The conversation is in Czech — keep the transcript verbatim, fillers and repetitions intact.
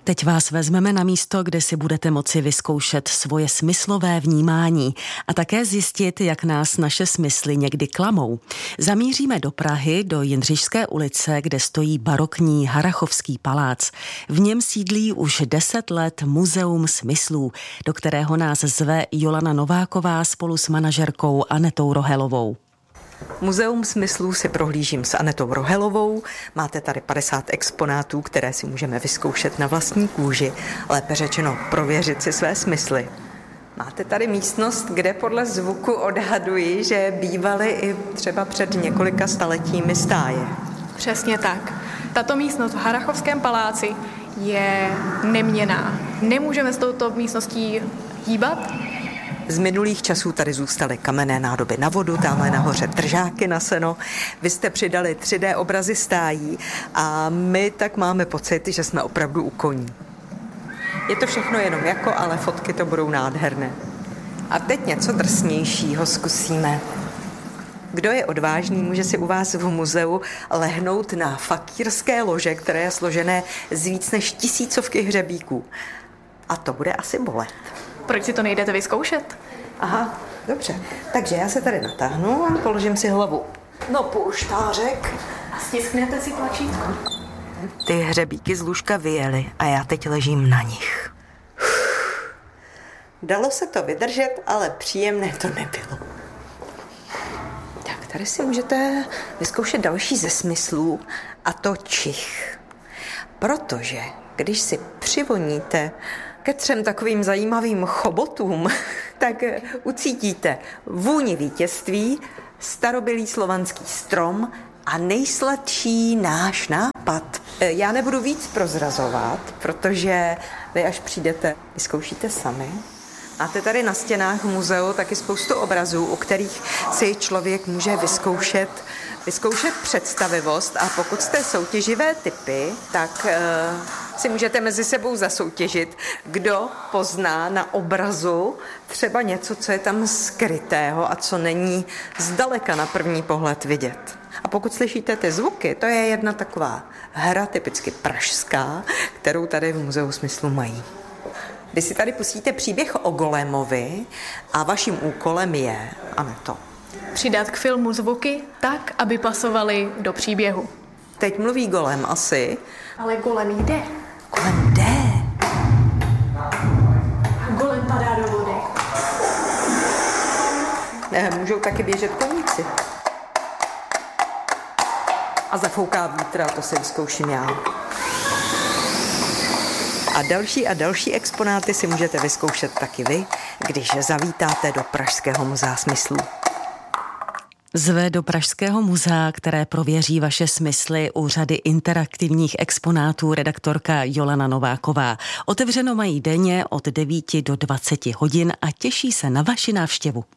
Teď vás vezmeme na místo, kde si budete moci vyzkoušet svoje smyslové vnímání a také zjistit, jak nás naše smysly někdy klamou. Zamíříme do Prahy, do Jindřišské ulice, kde stojí barokní Harrachovský palác. V něm sídlí už deset let Muzeum smyslů, do kterého nás zve Jolana Nováková spolu s manažerkou Anetou Rohelovou. Muzeum smyslů si prohlížím s Anetou Rohelovou. Máte tady padesát exponátů, které si můžeme vyzkoušet na vlastní kůži, lépe řečeno prověřit si své smysly. Máte tady místnost, kde podle zvuku odhaduji, že bývaly i třeba před několika staletími stáje. Přesně tak. Tato místnost v Harrachovském paláci je neměnná. Nemůžeme s touto místností hýbat. Z minulých časů tady zůstaly kamenné nádoby na vodu, tamhle nahoře držáky na seno. Vy jste přidali tři dé obrazy stájí a my tak máme pocit, že jsme opravdu u koní. Je to všechno jenom jako, ale fotky to budou nádherné. A teď něco drsnějšího zkusíme. Kdo je odvážný, může si u vás v muzeu lehnout na fakírské lože, které je složené z víc než tisícovky hřebíků. A to bude asi bolet. Proč si to nejdete vyzkoušet? Aha, dobře. Takže já se tady natáhnu a položím si hlavu na polštářek. A stisknete si tlačítko. Ty hřebíky z lůžka vyjely a já teď ležím na nich. Dalo se to vydržet, ale příjemné to nebylo. Tak, tady si můžete vyzkoušet další ze smyslů, a to čich. Protože když si přivoníte ke třem takovým zajímavým chobotům, tak ucítíte vůni vítězství, starobylý slovanský strom a nejsladší náš nápad. Já nebudu víc prozrazovat, protože vy až přijdete, vyzkoušíte sami. Máte tady na stěnách v muzeu taky spoustu obrazů, u kterých si člověk může vyzkoušet, vyzkoušet představivost, a pokud jste soutěživé typy, tak uh, si můžete mezi sebou zasoutěžit, kdo pozná na obrazu třeba něco, co je tam skrytého a co není zdaleka na první pohled vidět. A pokud slyšíte ty zvuky, to je jedna taková hra typicky pražská, kterou tady v Muzeu smyslu mají. Vy si tady pustíte příběh o Golemovi a vaším úkolem je, Aneto, přidat k filmu zvuky tak, aby pasovaly do příběhu. Teď mluví Golem asi. Ale Golem jde. Golem jde. Golem padá do vody. Ne, můžou taky běžet koníci. A zafouká vítr, a to si vyzkouším já. A další a další exponáty si můžete vyzkoušet taky vy, když zavítáte do Pražského muzea smyslů. Zve do Pražského muzea, které prověří vaše smysly, u řady interaktivních exponátů redaktorka Jolana Nováková. Otevřeno mají denně od devíti do dvaceti hodin a těší se na vaši návštěvu.